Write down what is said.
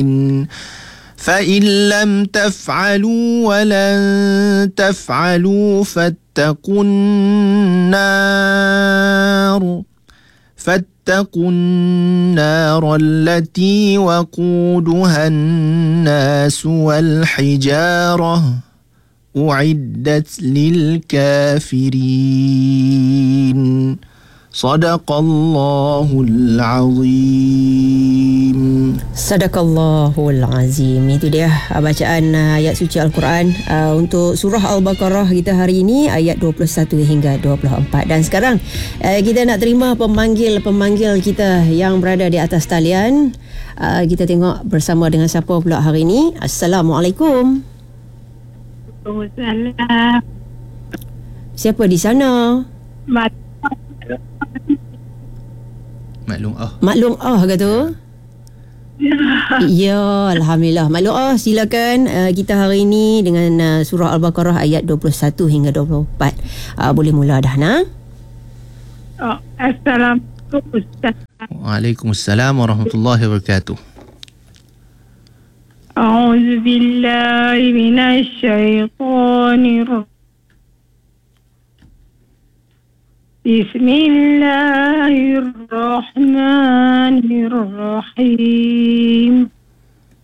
فإن لم تفعلوا ولن تفعلوا فاتقوا النار التي وقودها الناس والحجارة أعدت للكافرين صدق الله العظيم. Sadaqallahul Azim. Itu dia bacaan ayat suci Al-Quran untuk surah Al-Baqarah kita hari ini, ayat 21 hingga 24. Dan sekarang kita nak terima pemanggil kita yang berada di atas talian. Kita tengok bersama dengan siapa pula hari ini. Assalamualaikum. Waalaikumsalam. Siapa di sana? Maklum ke tu? Ya, Alhamdulillah. Maklum silakan. Kita hari ini dengan surah Al-Baqarah ayat 21 hingga 24. Boleh mula dah, nak? Assalamualaikum Ustaz. Waalaikumsalam warahmatullahi wabarakatuh. A'udzu billahi minasy syaithanir rajim. Bismillahirrahmanirrahim.